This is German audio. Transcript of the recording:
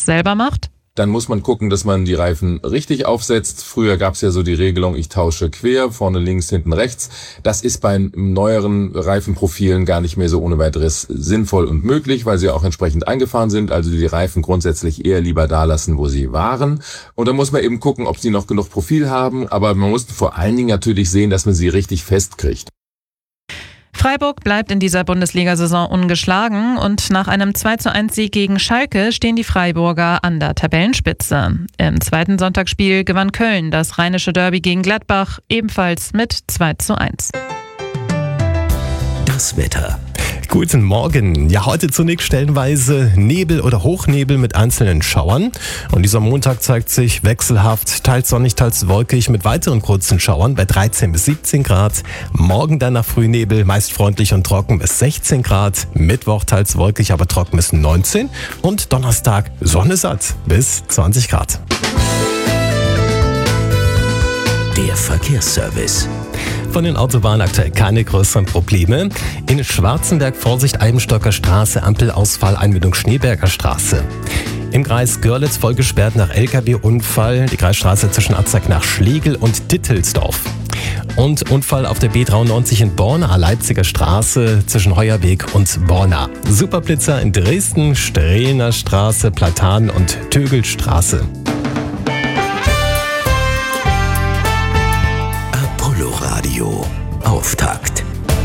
selber macht? Dann muss man gucken, dass man die Reifen richtig aufsetzt. Früher gab es ja so die Regelung, ich tausche quer, vorne links, hinten rechts. Das ist bei neueren Reifenprofilen gar nicht mehr so ohne weiteres sinnvoll und möglich, weil sie auch entsprechend eingefahren sind. Also die Reifen grundsätzlich eher lieber da lassen, wo sie waren. Und dann muss man eben gucken, ob sie noch genug Profil haben. Aber man muss vor allen Dingen natürlich sehen, dass man sie richtig festkriegt. Freiburg bleibt in dieser Bundesliga-Saison ungeschlagen und nach einem 2:1-Sieg gegen Schalke stehen die Freiburger an der Tabellenspitze. Im zweiten Sonntagsspiel gewann Köln das rheinische Derby gegen Gladbach ebenfalls mit 2:1. Das Wetter. Guten Morgen. Ja, heute zunächst stellenweise Nebel oder Hochnebel mit einzelnen Schauern. Und dieser Montag zeigt sich wechselhaft, teils sonnig, teils wolkig mit weiteren kurzen Schauern bei 13 bis 17 Grad. Morgen dann nach Frühnebel, meist freundlich und trocken bis 16 Grad. Mittwoch teils wolkig, aber trocken bis 19. Und Donnerstag Sonne satt bis 20 Grad. Der Verkehrsservice. Von den Autobahnen aktuell keine größeren Probleme. In Schwarzenberg Vorsicht Eibenstocker Straße, Ampelausfall, Einmündung Schneeberger Straße. Im Kreis Görlitz voll gesperrt nach LKW-Unfall, die Kreisstraße zwischen Atzak nach Schlegel und Dittelsdorf. Und Unfall auf der B93 in Borna, Leipziger Straße zwischen Heuerweg und Borna. Superblitzer in Dresden, Strehner Straße, Platan und Tögelstraße. Apollo Radio. Auftakt.